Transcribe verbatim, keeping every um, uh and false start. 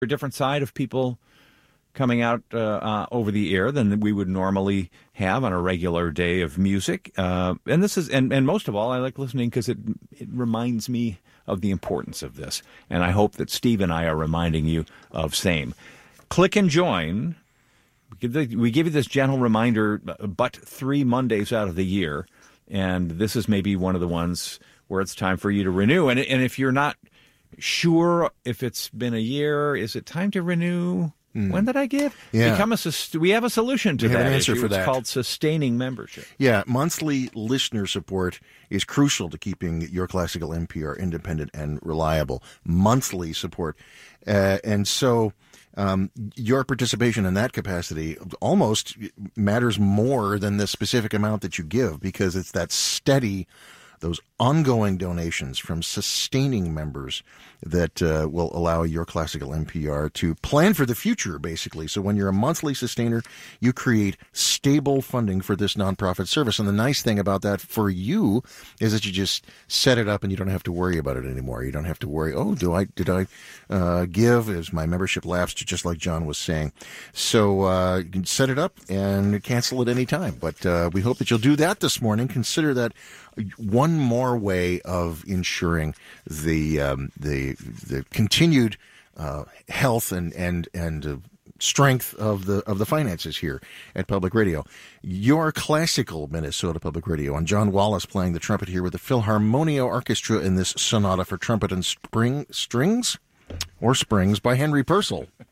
a different side of people coming out uh, uh, over the air than we would normally have on a regular day of music. Uh, and this is, and, and most of all, I like listening because it it reminds me of the importance of this. And I hope that Steve and I are reminding you of same. Click and join. We give, the, we give you this gentle reminder, but three Mondays out of the year, and this is maybe one of the ones where it's time for you to renew. And and if you're not sure if it's been a year, is it time to renew? Mm. When did I give? Yeah. Become a, we have a solution to we that have an answer issue. for it's that. called sustaining membership. Yeah, monthly listener support is crucial to keeping your classical N P R independent and reliable. Monthly support. Uh, and so um, your participation in that capacity almost matters more than the specific amount that you give, because it's that steady, those ongoing donations from sustaining members that uh, will allow your classical N P R to plan for the future, basically. So when you're a monthly sustainer, you create stable funding for this nonprofit service. And the nice thing about that for you is that you just set it up and you don't have to worry about it anymore. You don't have to worry, oh, do I did I uh, give? Is my membership lapsed? Just like John was saying. So uh, you can set it up and cancel at any time. But uh, we hope that you'll do that this morning. Consider that one more way of ensuring the um, the the continued uh, health and and and uh, strength of the of the finances here at Public Radio. Your classical Minnesota Public Radio, and John Wallace playing the trumpet here with the Philharmonia Orchestra in this sonata for trumpet and spring strings or springs by Henry Purcell.